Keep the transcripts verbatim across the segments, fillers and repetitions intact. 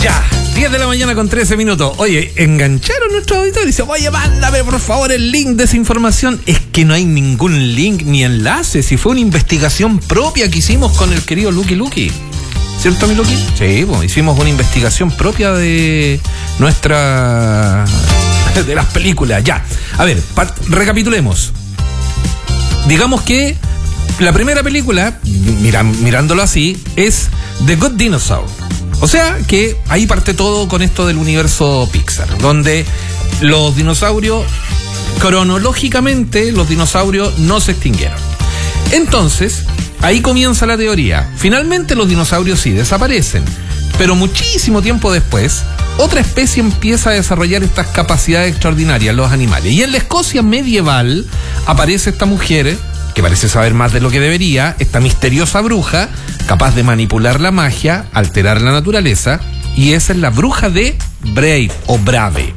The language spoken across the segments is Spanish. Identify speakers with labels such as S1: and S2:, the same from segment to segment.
S1: Ya, diez de la mañana con trece minutos. Oye, engancharon nuestro auditor y dice, oye, mándame por favor el link de esa información. Es que no hay ningún link ni enlace. Si fue una investigación propia que hicimos con el querido Lucky Lucky. ¿Cierto, mi Lucky? Sí, pues hicimos una investigación propia de nuestra... de las películas. Ya, a ver, part... recapitulemos. Digamos que la primera película, mira, mirándolo así, es The Good Dinosaur. O sea que ahí parte todo con esto del universo Pixar, donde los dinosaurios, cronológicamente, los dinosaurios no se extinguieron. Entonces, ahí comienza la teoría. Finalmente los dinosaurios sí desaparecen, pero muchísimo tiempo después, otra especie empieza a desarrollar estas capacidades extraordinarias, los animales. Y en la Escocia medieval aparece esta mujer, que parece saber más de lo que debería, esta misteriosa bruja, capaz de manipular la magia, alterar la naturaleza, y esa es la bruja de Brave o Brave.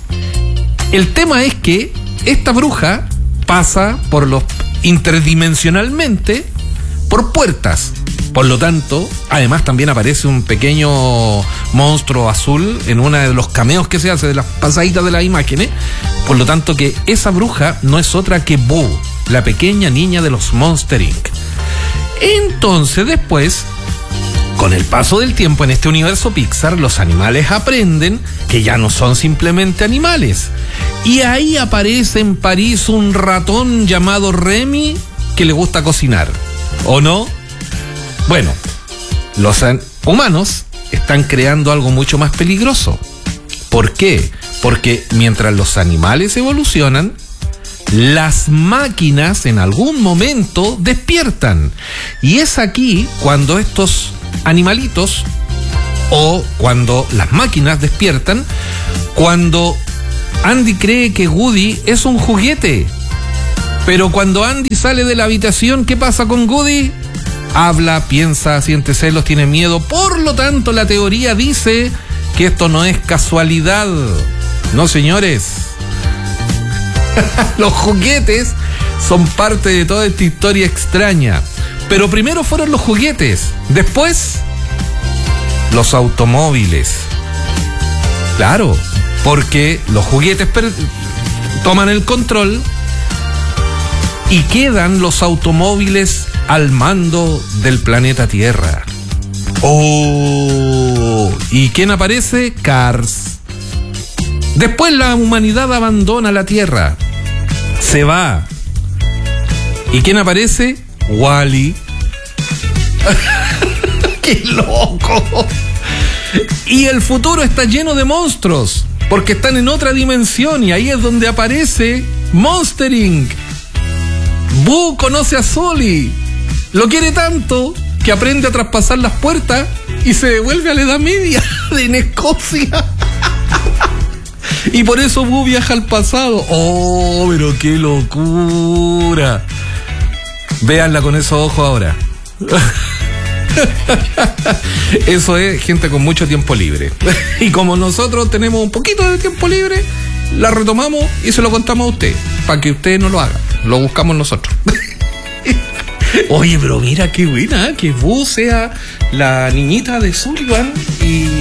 S1: El tema es que esta bruja pasa por los interdimensionalmente por puertas. Por lo tanto, además también aparece un pequeño monstruo azul en uno de los cameos que se hace de las pasaditas de las imágenes. Por lo tanto, que esa bruja no es otra que Boo, la pequeña niña de los Monster incorporated. Entonces, después, con el paso del tiempo en este universo Pixar, los animales aprenden que ya no son simplemente animales. Y ahí aparece en París un ratón llamado Remy que le gusta cocinar. ¿O no? Bueno, los humanos están creando algo mucho más peligroso. ¿Por qué? Porque mientras los animales evolucionan, las máquinas en algún momento despiertan. Y es aquí cuando estos animalitos, o cuando las máquinas despiertan, cuando Andy cree que Woody es un juguete. Pero cuando Andy sale de la habitación, ¿qué pasa con Woody? Habla, piensa, siente celos, tiene miedo. Por lo tanto, la teoría dice que esto no es casualidad. No, señores. Los juguetes son parte de toda esta historia extraña. Pero primero fueron los juguetes. Después, los automóviles. Claro, porque los juguetes per- toman el control y quedan los automóviles al mando del planeta Tierra. Oh, ¿y quién aparece? Cars. Después la humanidad abandona la Tierra, se va. ¿Y quién aparece? Wall-E. ¡Qué loco! Y el futuro está lleno de monstruos, porque están en otra dimensión, y ahí es donde aparece Monster incorporated. Boo conoce a Sully, lo quiere tanto que aprende a traspasar las puertas y se devuelve a la Edad Media en Escocia. Y por eso Boo viaja al pasado. ¡Oh, pero qué locura! Véanla con esos ojos ahora. Eso es gente con mucho tiempo libre. Y como nosotros tenemos un poquito de tiempo libre, la retomamos y se lo contamos a usted, para que usted no lo haga. Lo buscamos nosotros. Oye, pero mira qué buena, que Boo sea la niñita de Sullivan y